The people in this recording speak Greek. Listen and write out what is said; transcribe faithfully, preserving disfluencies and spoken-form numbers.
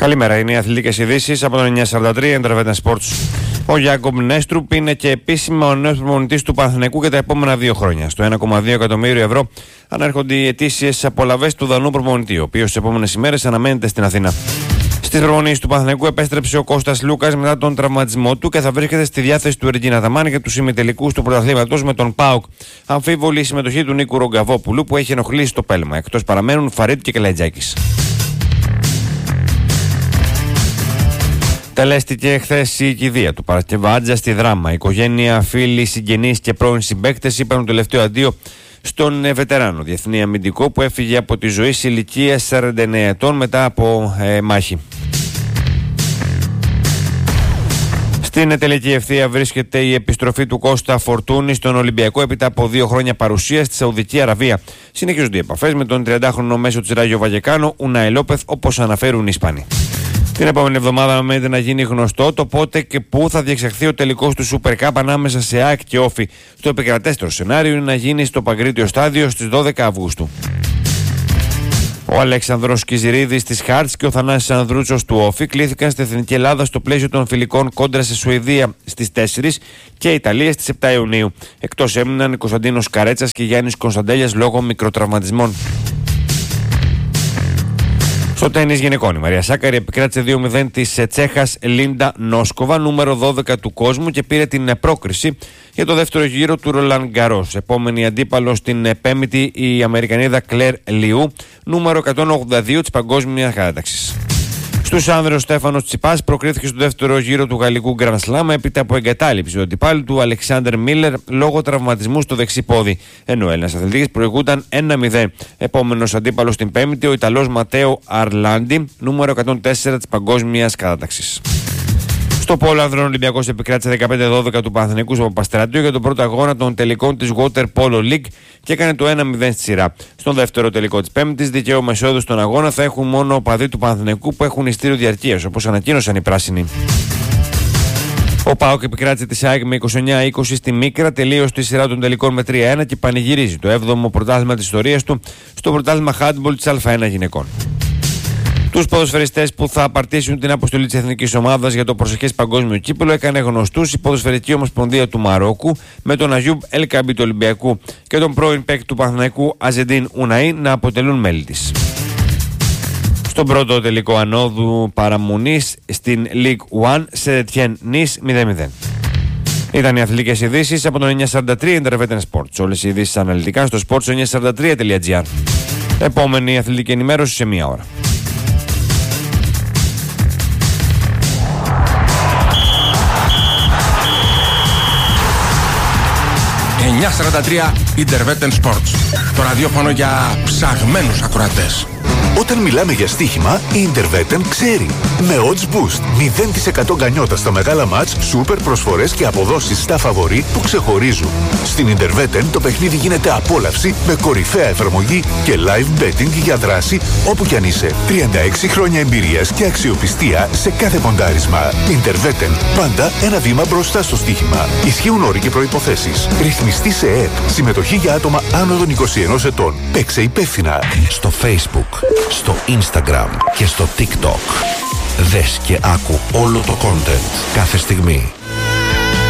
Καλημέρα, είναι οι αθλητικές ειδήσεις από το εννιά σαράντα τρία Intervetten Sports. Ο Γιάκομπ Νέστρουπ είναι και επίσημα ο νέος προπονητής του Παναθηναϊκού για τα επόμενα δύο χρόνια. Στο ένα κόμμα δύο εκατομμύριο ευρώ ανέρχονται οι ετήσιες απολαβές του Δανού προπονητή, ο οποίος τις επόμενες ημέρες αναμένεται στην Αθήνα. Στις προπονήσεις του Παναθηναϊκού επέστρεψε ο Κώστας Λούκας μετά τον τραυματισμό του και θα βρίσκεται στη διάθεση του Ερντζίνα Ταμάνη για τους ημιτελικούς του πρωταθλήματος με τον ΠΑΟΚ. Αμφίβολη η συμμετοχή του Νίκου Ρογκαβόπουλου που έχει ενοχλήσει το πέλμα. Εκτός παραμένουν Φαρίτ και Καλατζάκης. Τελέστηκε χθες η κηδεία του Παρασκευάτζα στη Δράμα. Η οικογένεια, φίλοι, συγγενείς και πρώην συμπαίκτες είπαν το τελευταίο αντίο στον βετεράνο διεθνή αμυντικό που έφυγε από τη ζωή σε ηλικία σαράντα εννέα ετών μετά από ε, μάχη. Στην τελική ευθεία βρίσκεται η επιστροφή του Κώστα Φορτούνη στον Ολυμπιακό έπειτα από δύο χρόνια παρουσία στη Σαουδική Αραβία. Συνεχίζονται οι επαφές με τον τριαντάχρονο μέσο της Ράγιο Βαγεκάνο, Ουνάι Λόπεθ, όπως αναφέρουν οι Ισπανοί. Την επόμενη εβδομάδα αναμένεται να γίνει γνωστό το πότε και πού θα διεξαχθεί ο τελικός του Super Cup ανάμεσα σε ΑΕΚ και Όφη. Το επικρατέστερο σενάριο είναι να γίνει στο Παγκρίτιο Στάδιο στις δώδεκα Αυγούστου. Ο Αλέξανδρος Κιζηρίδης της Χάρτς και ο Θανάσης Ανδρούτσος του Όφη κλήθηκαν στην Εθνική Ελλάδα στο πλαίσιο των φιλικών κόντρα σε Σουηδία στις τέσσερις και Ιταλία στις επτά Ιουνίου. Εκτός έμειναν Κωνσταντίνος Καρέτσας και Γιάννης Κωνσταντέλιας λόγω μικροτραυματισμών. Στο τένις γυναικών, η Μαρία Σάκαρη επικράτησε δύο μηδέν της Τσέχας Λίντα Νόσκοβα, νούμερο δώδεκα του κόσμου, και πήρε την πρόκριση για το δεύτερο γύρο του Ρολάν Γκαρός. Επόμενη αντίπαλο στην πέμπτη η Αμερικανίδα Κλέρ Λιού, νούμερο εκατόν ογδόντα δύο της παγκόσμιας κατάταξης. Στους άνδρες, ο Στέφανος Τσιπάς προκρίθηκε στο δεύτερο γύρο του γαλλικού Grand Slam έπειτα από εγκατάλειψη του αντιπάλου του Αλεξάνδερ Μίλλερ λόγω τραυματισμού στο δεξί πόδι. Ενώ ο Έλληνας αθλητής προηγούνταν ένα μηδέν. Επόμενος αντίπαλος στην πέμπτη ο Ιταλός Ματέο Αρλάντι, νούμερο εκατόν τέσσερα της παγκόσμιας κατάταξης. Στο πόλο ανδρών, ο Ολυμπιακός επικράτησε δεκαπέντε δώδεκα του Παναθηναϊκού στο Παπαστράτιο για τον πρώτο αγώνα των τελικών της Water Polo League και έκανε το ένα μηδέν στη σειρά. Στον δεύτερο τελικό της Πέμπτης, δικαίωμα εισόδου στον αγώνα θα έχουν μόνο οπαδοί του Παναθηναϊκού που έχουν ειστήριο διαρκείας, όπως ανακοίνωσαν οι πράσινοι. Ο ΠΑΟΚ επικράτησε τη ΑΕΚ με είκοσι εννέα είκοσι στη Μίκρα, τελείωσε τη σειρά των τελικών με τρία ένα και πανηγυρίζει το έβδομο πρωτάθλημα της ιστορίας του στο πρωτάθλημα Handball της Α ένα γυναικών. Τους ποδοσφαιριστές που θα απαρτήσουν την αποστολή της εθνικής ομάδας για το προσεχές παγκόσμιο κύπελλο έκανε γνωστούς η Ποδοσφαιρική Ομοσπονδία του Μαρόκου με τον Αγιούμπ Ελκαμπή του Ολυμπιακού και τον πρώην παίκτη του Παναθηναϊκού Αζεντίν Ουναή να αποτελούν μέλη της. Στον πρώτο τελικό ανόδου παραμονής στην League One σε Ετιέν Νις μηδέν μηδέν. Ήταν οι αθλητικές ειδήσεις από τον εννιά σαράντα τρία Intervetten Sports. Όλες οι ειδήσεις αναλυτικά στο sports εννιά σαράντα τρία τελεία τζι άρ. Επόμενη αθλητική ενημέρωση σε μία ώρα. εννιά σαράντα τρία Intervetten Sports. Το ραδιόφωνο για ψαγμένους ακροατές. Όταν μιλάμε για στοίχημα, η Intervetten ξέρει. Με Odds Boost, μηδέν τοις εκατό γκανιότα στα μεγάλα μάτς, σούπερ προσφορές και αποδόσεις στα φαβορί που ξεχωρίζουν. Στην Intervetten το παιχνίδι γίνεται απόλαυση με κορυφαία εφαρμογή και live betting για δράση όπου κι αν είσαι. τριάντα έξι χρόνια εμπειρίας και αξιοπιστία σε κάθε ποντάρισμα. Intervetten, πάντα ένα βήμα μπροστά στο στοίχημα. Ισχύουν όροι και προϋποθέσεις. Ρυθμιστή σε ΕΕΠ. Συμμετοχή για άτομα άνω των είκοσι ενός ετών. Παίξε υπεύθυνα. Στο Facebook, στο Instagram και στο TikTok. Δες και άκου όλο το content κάθε στιγμή.